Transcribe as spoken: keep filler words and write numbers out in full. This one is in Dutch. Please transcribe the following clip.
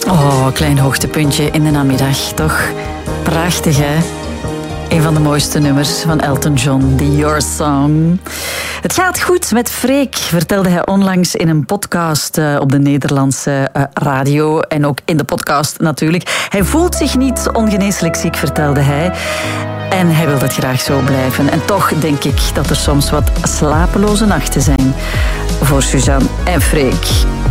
Oh, klein hoogtepuntje in de namiddag, toch? Prachtig, hè? Een van de mooiste nummers van Elton John, The Your Song. Het gaat goed met Freek, vertelde hij onlangs in een podcast uh, op de Nederlandse uh, radio. En ook in de podcast natuurlijk. Hij voelt zich niet ongeneeslijk ziek, vertelde hij. En hij wil dat graag zo blijven. En toch denk ik dat er soms wat slapeloze nachten zijn voor Suzanne en Freek.